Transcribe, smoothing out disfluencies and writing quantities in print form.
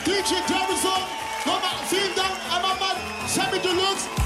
DJ Jefferson, vielen Dank, einmal Mann, Sammy Deluxe.